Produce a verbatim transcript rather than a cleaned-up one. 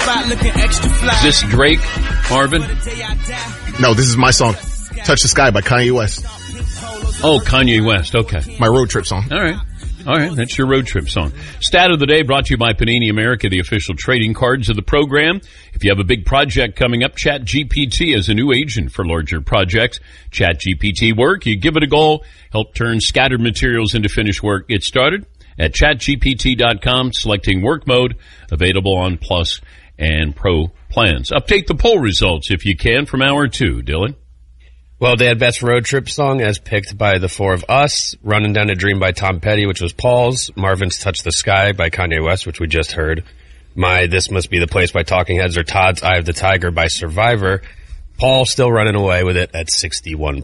Is this Drake, Marvin? No, this is my song, Touch the Sky by Kanye West. Oh, Kanye West, okay. My road trip song. All right. All right, that's your road trip song. Stat of the day brought to you by Panini America, the official trading cards of the program. If you have a big project coming up, ChatGPT is a new agent for larger projects. ChatGPT work, you give it a go, help turn scattered materials into finished work. Get started at chat G P T dot com, selecting work mode, available on Plus and Pro plans. Update the poll results if you can from hour two, Dylan. Well, they had Best Road Trip Song as picked by the four of us. Running Down a Dream by Tom Petty, which was Paul's. Marvin's Touch the Sky by Kanye West, which we just heard. My This Must Be the Place by Talking Heads, or Todd's Eye of the Tiger by Survivor. Paul still running away with it at sixty-one